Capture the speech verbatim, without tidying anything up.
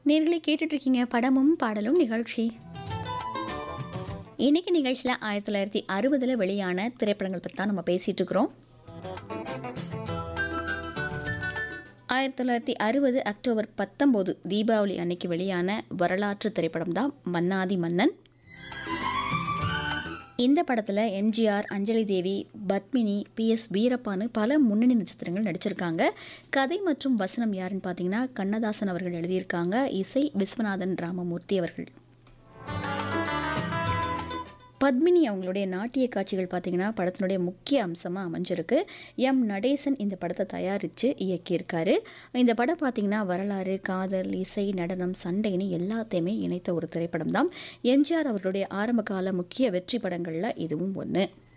நேர்களே கேட்டுட்டு இருக்கீங்க படமும் பாடலும் நிகழ்ச்சி. இன்னைக்கு நிகழ்ச்சியில் ஆயிரத்தி தொள்ளாயிரத்தி அறுபதுல வெளியான திரைப்படங்கள் பற்றி தான் நம்ம பேசிட்டு இருக்கிறோம். ஆயிரத்தி தொள்ளாயிரத்தி அறுபது அக்டோபர் பத்தொம்போது தீபாவளி அன்னைக்கு வெளியான வரலாற்று திரைப்படம் தான் மன்னாதி மன்னன். இந்த படத்தில் எம்ஜிஆர், அஞ்சலி தேவி, பத்மினி, பி எஸ் வீரப்பான்னு பல முன்னணி நட்சத்திரங்கள் நடிச்சிருக்காங்க. கதை மற்றும் வசனம் யாருன்னு பார்த்தீங்கன்னா கண்ணதாசன் அவர்கள் எழுதியிருக்காங்க. இசை விஸ்வநாதன் ராமமூர்த்தி அவர்கள். பத்மினி அவங்களுடைய நாட்டிய காட்சிகள் பார்த்தீங்கன்னா படத்தினுடைய முக்கிய அம்சமாக அமைஞ்சிருக்கு. எம் நடேசன் இந்த படத்தை தயாரித்து இயக்கியிருக்காரு. இந்த படம் பார்த்தீங்கன்னா வரலாறு, காதல், இசை, நடனம், சண்டைன்னு எல்லாத்தையுமே இணைத்த ஒரு திரைப்படம் தான். எம்ஜிஆர் அவர்களுடைய ஆரம்ப கால முக்கிய வெற்றி படங்களில் இதுவும் ஒன்று.